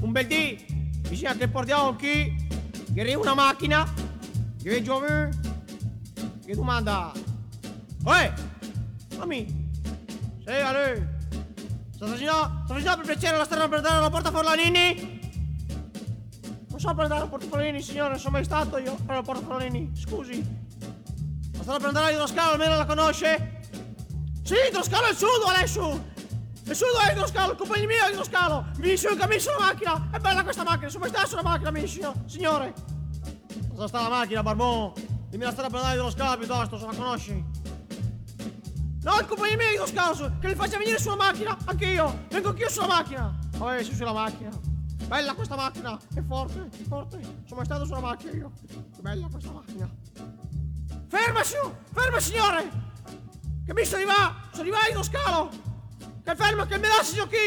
un bel dì, bisogna che portiamo qui, che arriva una macchina, che vedi giovane, che domanda, mammi, sì, a lui, sta facendo per piacere la strada per andare alla Porta Forlanini? Non so per andare alla Porta Forlanini, signore, non sono mai stato io alla Porta Forlanini, scusi. La strada per andare allo scalo almeno la conosce? Sì, lo scalo è il sudo adesso! Il sudo è lo scalo, il compagno mio è lo scalo! Mi dice un cammino sulla macchina! È bella questa macchina, sono mai stato sulla macchina, signore! Cosa sta la macchina, Barbon? Dimmi la strada per andare dello scalo piuttosto, se la conosci! No, il compagno mio è lo scalo, che li faccia venire sulla macchina! Anche io! Vengo anch'io sulla macchina! Vabbè, su sulla macchina! Bella questa macchina! È forte, è forte! Sono mai stato sulla macchina io! Che bella questa macchina! Ferma signore! Che mi sono arrivato lo scalo! Che ferma, che me lasci giochi!